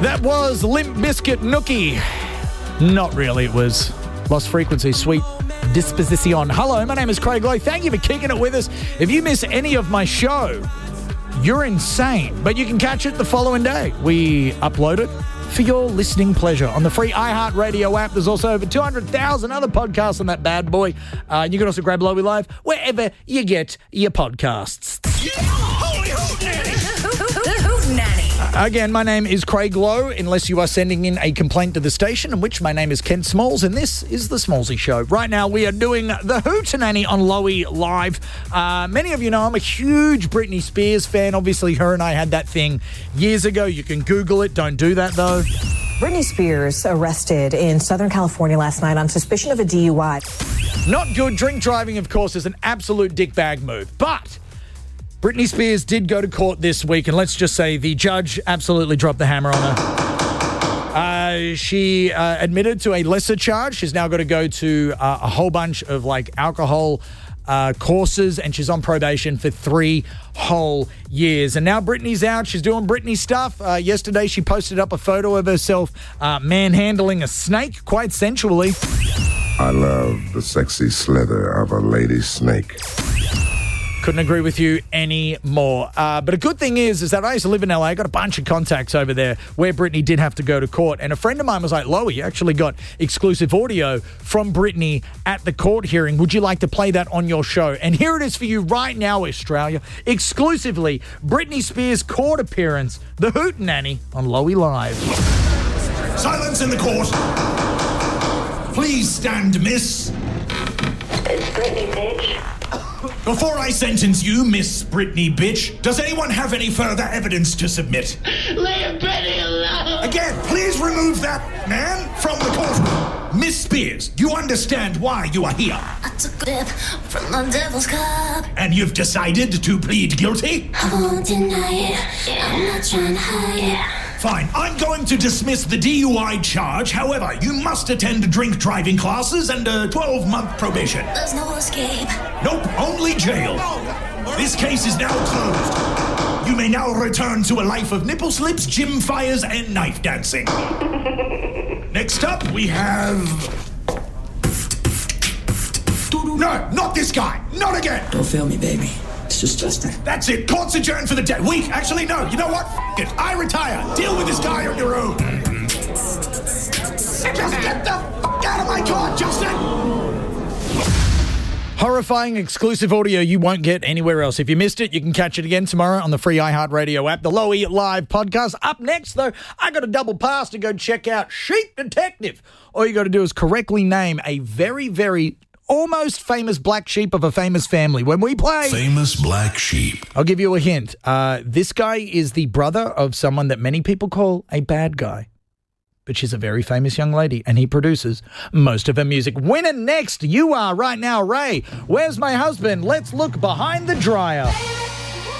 That was Limp Bizkit Nookie. Not really, it was Lost Frequency, Sweet Disposition. Hello, my name is Craig Lowe. Thank you for kicking it with us. If you miss any of my show, you're insane. But you can catch it the following day. We upload it for your listening pleasure on the free iHeartRadio app. There's also over 200,000 other podcasts on that bad boy. You can also grab Lowy Live wherever you get your podcasts. Again, my name is Craig Lowe, unless you are sending in a complaint to the station, in which my name is Ken Smalls, and this is The Smallsy Show. Right now, we are doing the Hootenanny on Lowy Live. Many of you know I'm a huge Britney Spears fan. Obviously, her and I had that thing years ago. You can Google it. Don't do that, though. Britney Spears arrested in Southern California last night on suspicion of a DUI. Not good. Drink driving, of course, is an absolute dickbag move, but Britney Spears did go to court this week, and let's just say the judge absolutely dropped the hammer on her. She admitted to a lesser charge. She's now got to go to a whole bunch of alcohol courses, and she's on probation for 3 whole years. And now Britney's out. She's doing Britney stuff. Yesterday, she posted up a photo of herself manhandling a snake quite sensually. I love the sexy slither of a lady snake. Couldn't agree with you any more. But a good thing is that I used to live in LA. I got a bunch of contacts over there where Britney did have to go to court. And a friend of mine was like, Lowy, you actually got exclusive audio from Britney at the court hearing. Would you like to play that on your show? And here it is for you right now, Australia. Exclusively, Britney Spears' court appearance, the Hootenanny on Lowy Live. Silence in the court. Please stand, miss. It's Britney, bitch. Before I sentence you, Miss Britney bitch, does anyone have any further evidence to submit? Leave Britney alone. Again, please remove that man from the courtroom. Miss Spears, you understand why you are here? I took a dip from the devil's cup. And you've decided to plead guilty? I won't deny it. I'm not trying to hide it. Fine, I'm going to dismiss the DUI charge. However, you must attend drink driving classes and a 12-month probation. There's no escape. Nope, only jail. This case is now closed. You may now return to a life of nipple slips, gym fires, and knife dancing. Next up, we have... No, not this guy. Not again. Don't fail me, baby. It's just Justin. That's it. Court's adjourned for the day. Week. Actually, no. You know what? F*** it. I retire. Deal with this guy on your own. Just get the f*** out of my car, Justin! Horrifying exclusive audio you won't get anywhere else. If you missed it, you can catch it again tomorrow on the free iHeartRadio app, the Lowy Live podcast. Up next, though, I got a double pass to go check out Sheep Detective. All you got to do is correctly name a very, very almost famous black sheep of a famous family. When we play Famous Black Sheep, I'll give you a hint. This guy is the brother of someone that many people call a bad guy. But she's a very famous young lady, and he produces most of her music. Winning next, you are right now, Ray. Where's my husband? Let's look behind the dryer.